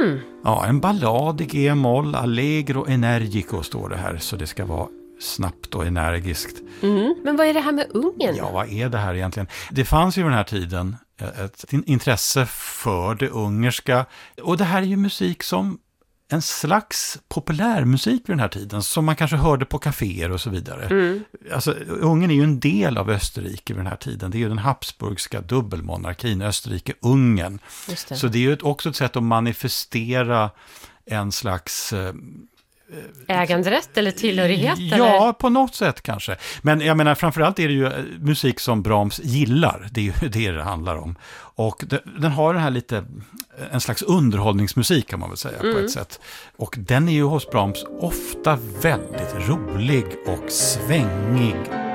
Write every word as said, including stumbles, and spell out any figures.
Mhm. Ja, en ballad i G-moll, allegro energico står det här, så det ska vara snabbt och energiskt. Mm. Men vad är det här med Ungern? Ja, vad är det här egentligen? Det fanns ju vid den här tiden ett intresse för det ungerska, och det här är ju musik som en slags populärmusik vid den här tiden som man kanske hörde på kaféer och så vidare. Mm. Alltså, Ungern är ju en del av Österrike vid den här tiden. Det är ju den habsburgska dubbelmonarkin, Österrike-Ungern. Just det. Så det är ju också ett sätt att manifestera en slags... Eh, äganderätt eller tillhörighet? Ja, eller? på något sätt kanske. Men jag menar, framförallt är det ju musik som Brahms gillar. Det är ju det det handlar om. Och det, den har den här lite, en slags underhållningsmusik kan man väl säga mm. på ett sätt. Och den är ju hos Brahms ofta väldigt rolig och svängig.